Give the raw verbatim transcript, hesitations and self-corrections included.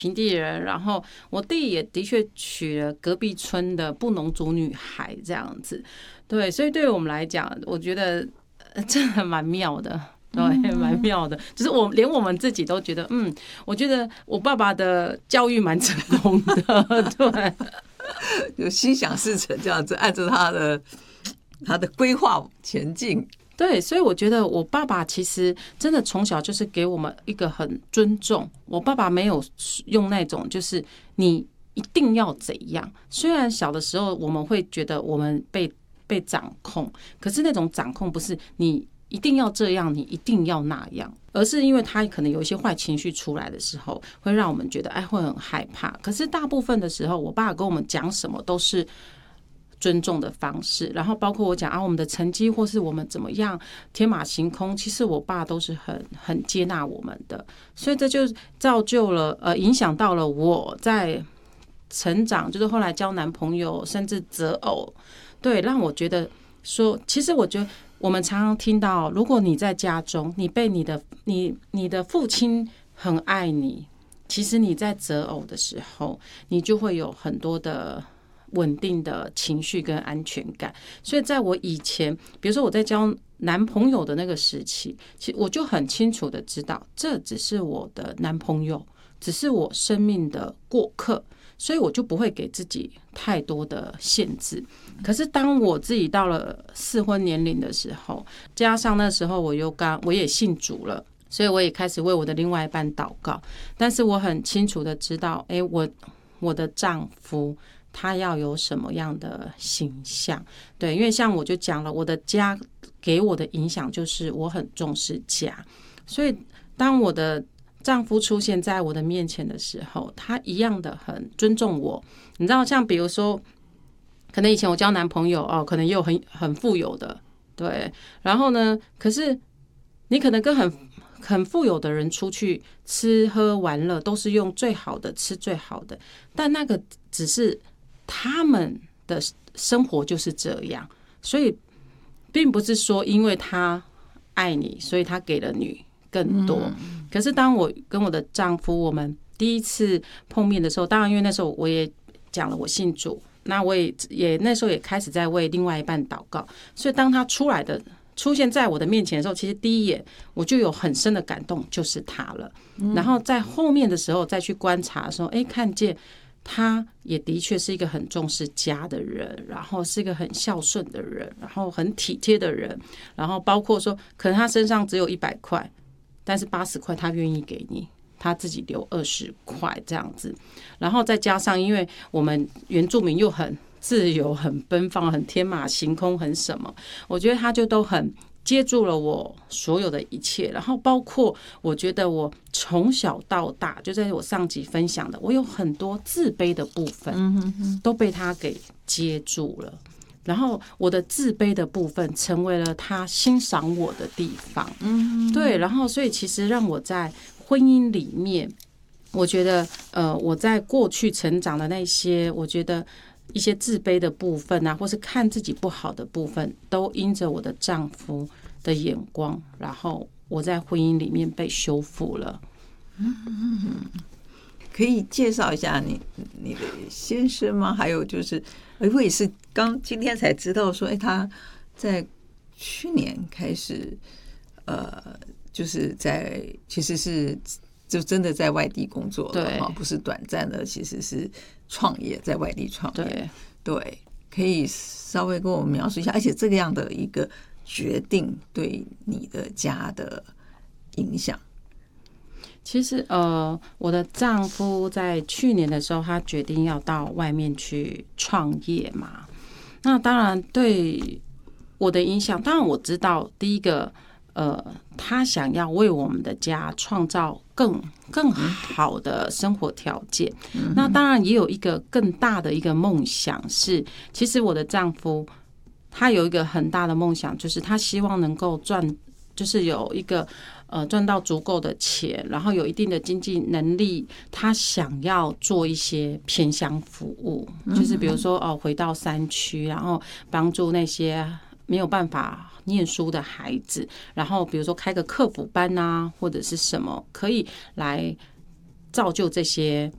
平地人，然后我弟也的确娶了隔壁村的布农族女孩这样子。对，所以对于我们来讲，我觉得真的蛮妙的。对，蛮妙的，就是我连我们自己都觉得，嗯，我觉得我爸爸的教育蛮成功的，对， 就心想事成这样子，按照他的他的规划前进。 对，所以我觉得我爸爸其实真的从小就是给我们一个很尊重。我爸爸没有用那种就是你一定要怎样，虽然小的时候我们会觉得我们被被掌控，可是那种掌控不是你一定要这样，你一定要那样，而是因为他可能有一些坏情绪出来的时候，会让我们觉得哎会很害怕。可是大部分的时候，我爸跟我们讲什么都是尊重的方式，然后包括我讲啊我们的成绩或是我们怎么样天马行空，其实我爸都是很很接纳我们的，所以这就造就了呃影响到了我在成长，就是后来交男朋友甚至择偶，对，让我觉得说，其实我觉得。我们常常听到，如果你在家中，你被你的你你的父亲很爱你，其实你在择偶的时候，你就会有很多的稳定的情绪跟安全感。所以在我以前，比如说我在交男朋友的那个时期，其实我就很清楚的知道，这只是我的男朋友，只是我生命的过客。所以我就不会给自己太多的限制。可是当我自己到了适婚年龄的时候，加上那时候我又刚我也信主了，所以我也开始为我的另外一半祷告。但是我很清楚的知道，哎，我我的丈夫他要有什么样的形象？对，因为像我就讲了，我的家给我的影响就是我很重视家，所以当我的丈夫出现在我的面前的时候，他一样的很尊重我。你知道，像比如说，可能以前我交男朋友哦，可能也有很很富有的，对。然后呢，可是你可能跟很很富有的人出去吃喝玩乐，都是用最好的吃最好的，但那个只是他们的生活就是这样，所以并不是说因为他爱你，所以他给了你更多。可是当我跟我的丈夫我们第一次碰面的时候，当然因为那时候我也讲了我信主，那我也也那时候也开始在为另外一半祷告，所以当他出来的出现在我的面前的时候，其实第一眼我就有很深的感动，就是他了。然后在后面的时候再去观察的时候，哎，看见他也的确是一个很重视家的人，然后是一个很孝顺的人，然后很体贴的人，然后包括说可能他身上只有一百块，但是八十块他愿意给你，他自己留二十块这样子。然后再加上因为我们原住民又很自由很奔放很天马行空很什么，我觉得他就都很接住了我所有的一切。然后包括我觉得我从小到大，就在我上集分享的，我有很多自卑的部分都被他给接住了，然后我的自卑的部分成为了他欣赏我的地方。嗯，对，然后所以其实让我在婚姻里面，我觉得呃我在过去成长的那些，我觉得一些自卑的部分啊，或是看自己不好的部分，都因着我的丈夫的眼光，然后我在婚姻里面被修复了。 嗯，可以介绍一下你你的先生吗？还有就是，我也是刚今天才知道说，哎，他在去年开始，呃，就是在其实是就真的在外地工作了哈，不是短暂的，其实是创业，在外地创业。对，对，可以稍微跟我们描述一下，而且这个样的一个决定对你的家的影响。 其实呃，我的丈夫在去年的时候，他决定要到外面去创业嘛。那当然对我的影响，当然我知道，第一个呃，他想要为我们的家创造更更好的生活条件。那当然也有一个更大的一个梦想是，其实我的丈夫他有一个很大的梦想，就是他希望能够赚，就是有一个。呃，赚到足够的钱，然后有一定的经济能力，他想要做一些偏乡服务，就是比如说哦，回到山区，然后帮助那些没有办法念书的孩子，然后比如说开个客服班啊，或者是什么，可以来造就这些